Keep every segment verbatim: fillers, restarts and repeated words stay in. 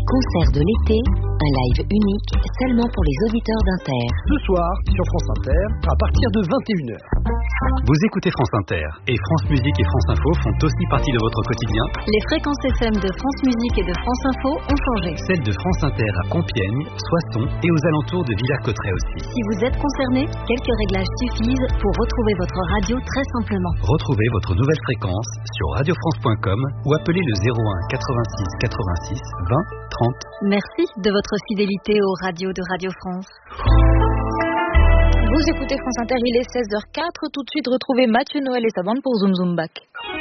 concerts de l'été, un live unique seulement pour les auditeurs d'Inter. Ce soir, sur France Inter, à partir de vingt et une heures. Vous écoutez France Inter, et France Musique et France Info font aussi partie de votre quotidien. Les fréquences F M de France Musique et de France Info ont changé. Celles de France Inter à Compiègne, Soissons et aux alentours de Villers-Cotterêts aussi. Si vous êtes concerné, quelques réglages suffisent pour retrouver votre radio très simplement. Retrouvez votre nouvelle fréquence sur radio france point com ou appelez le zéro un quatre-vingt-six quatre-vingt-six vingt trente. Merci de votre fidélité aux radios de Radio France. Vous écoutez France Inter, il est seize heures quatre. Tout de suite, retrouvez Mathieu Noël et sa bande pour Zoom Zoom Back.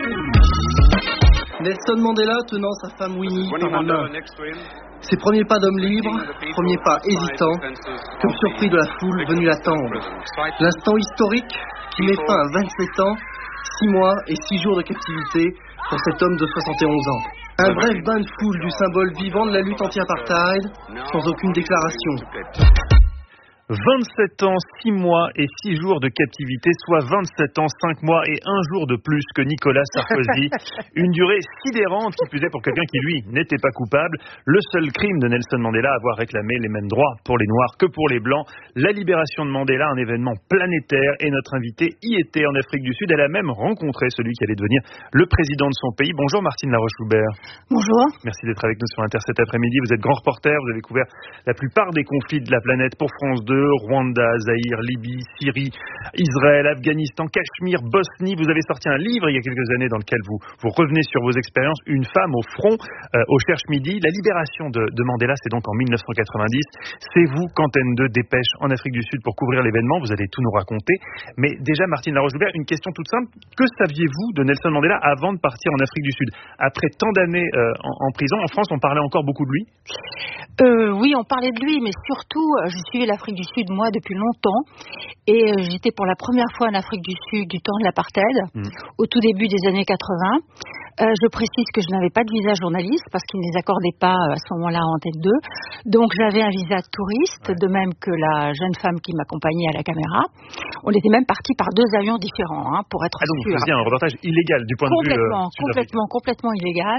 Nelson Mandela tenant sa femme Winnie par la main. Ses premiers pas d'homme libre, premiers pas hésitants, comme surpris de la foule venue l'attendre. L'instant historique qui met fin à vingt-sept ans, six mois et six jours de captivité pour cet homme de soixante et onze ans. Un bref bain de foule du symbole vivant de la lutte anti-apartheid, sans aucune déclaration. vingt-sept ans, six mois et six jours de captivité, soit vingt-sept ans, cinq mois et un jour de plus que Nicolas Sarkozy. Une durée sidérante qui plus est pour quelqu'un qui, lui, n'était pas coupable. Le seul crime de Nelson Mandela, avoir réclamé les mêmes droits pour les Noirs que pour les Blancs. La libération de Mandela, un événement planétaire, et notre invitée y était en Afrique du Sud. Elle a même rencontré celui qui allait devenir le président de son pays. Bonjour Martine Laroche-Loubert. Bonjour. Merci d'être avec nous sur Inter cet après-midi. Vous êtes grand reporter, vous avez couvert la plupart des conflits de la planète pour France deux. Rwanda, Zaïre, Libye, Syrie, Israël, Afghanistan, Cachemire, Bosnie. Vous avez sorti un livre il y a quelques années dans lequel vous, vous revenez sur vos expériences. Une femme au front, euh, au Cherche Midi. La libération de, de Mandela, c'est donc en mille neuf cent quatre-vingt-dix. C'est vous qu'Antenne deux dépêche en Afrique du Sud pour couvrir l'événement. Vous allez tout nous raconter. Mais déjà, Martine Laroche-Loubert, une question toute simple. Que saviez-vous de Nelson Mandela avant de partir en Afrique du Sud? Après tant d'années euh, en, en prison, en France, on parlait encore beaucoup de lui? euh, Oui, on parlait de lui, mais surtout, je suivais l'Afrique du Sud, moi, depuis longtemps. Et euh, j'étais pour la première fois en Afrique du Sud du temps de l'apartheid, mmh. au tout début des années quatre-vingts. Euh, je précise que je n'avais pas de visa journaliste parce qu'ils ne les accordaient pas à ce moment-là en Antenne deux. Donc j'avais un visa de touriste, ouais. de même que la jeune femme qui m'accompagnait à la caméra. On était même partis par deux avions différents, hein, pour être ah, donc sûr. Vous faisiez un reportage illégal du point de vue euh, complètement, complètement illégal.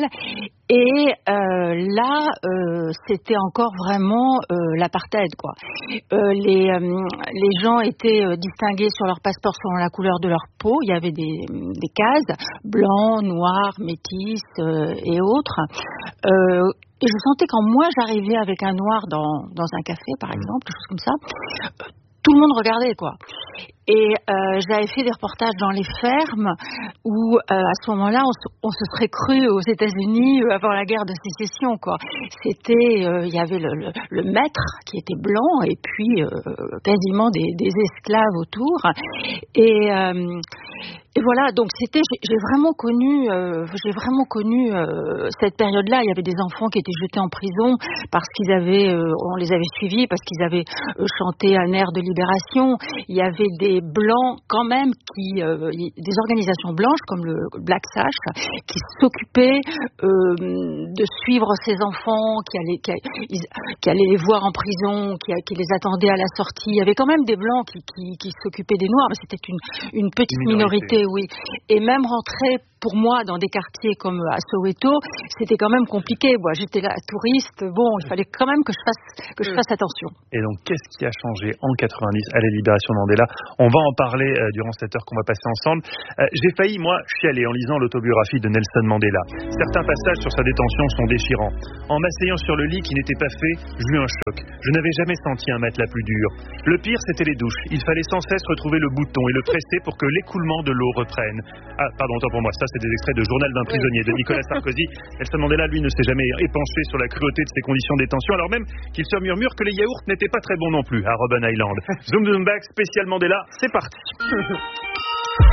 Et euh, là, euh, c'était encore vraiment euh, l'apartheid, quoi. Euh, les, euh, les gens étaient euh, distingués sur leur passeport selon la couleur de leur peau. Il y avait des, des cases blancs, noirs, métis euh, et autres. Euh, et je sentais quand moi j'arrivais avec un noir dans, dans un café, par exemple, quelque chose comme ça, euh, tout le monde regardait, quoi. Et euh, j'avais fait des reportages dans les fermes où, euh, à ce moment-là, on se, on se serait cru aux États-Unis euh, avant la guerre de sécession, quoi. C'était, euh, il y avait le, le, le maître qui était blanc et puis euh, quasiment des, des esclaves autour. Et euh, Et voilà, donc c'était, j'ai, j'ai vraiment connu, euh, j'ai vraiment connu euh, cette période-là. Il y avait des enfants qui étaient jetés en prison parce qu'ils avaient, euh, on les avait suivis parce qu'ils avaient euh, chanté un air de libération. Il y avait des blancs quand même qui, euh, des organisations blanches comme le Black Sash, qui s'occupaient euh, de suivre ces enfants, qui allaient, qui, qui allaient les voir en prison, qui, qui les attendaient à la sortie. Il y avait quand même des blancs qui, qui, qui s'occupaient des noirs, mais c'était une, une petite minorité. Oui, et même rentrer pour moi dans des quartiers comme à Soweto, c'était quand même compliqué. Moi, j'étais là touriste. Bon, il fallait quand même que je fasse que je fasse attention. Et donc, qu'est-ce qui a changé en quatre-vingt-dix à la libération de Mandela? On va en parler euh, durant cette heure qu'on va passer ensemble. Euh, j'ai failli, moi, chialer en lisant l'autobiographie de Nelson Mandela. Certains passages sur sa détention sont déchirants. En m'asseyant sur le lit qui n'était pas fait, j'eus un choc. Je n'avais jamais senti un matelas plus dur. Le pire, c'était les douches. Il fallait sans cesse retrouver le bouton et le presser pour que l'écoulement de l'eau reprenne. Ah, pardon, autant pour moi. Ça, c'est des extraits de Journal d'un prisonnier de Nicolas Sarkozy. Nelson Mandela, lui, ne s'est jamais épanché sur la cruauté de ses conditions de détention, alors même qu'il se murmure que les yaourts n'étaient pas très bons non plus à Robben Island. Zoom Zoom Back, spécial Mandela, c'est parti.